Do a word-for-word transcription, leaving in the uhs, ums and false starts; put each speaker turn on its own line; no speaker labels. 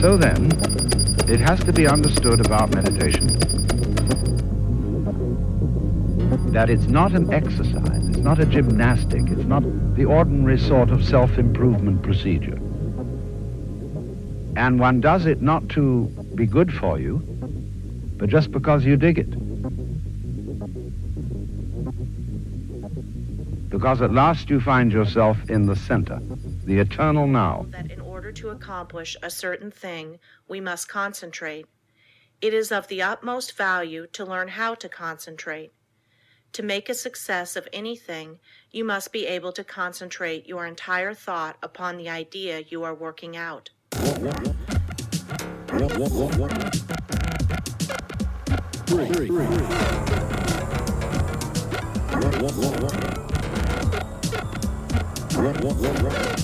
So then, it has to be understood about meditation that it's not an exercise, it's not a gymnastic, it's not the ordinary sort of self-improvement procedure. And one does it not to be good for you, but just because you dig it. Because at last you find yourself in the center, the eternal now.
That in order to accomplish a certain thing, we must concentrate. It is of the utmost value to learn how to concentrate. To make a success of anything, you must be able to concentrate your entire thought upon the idea you are working out.
Three.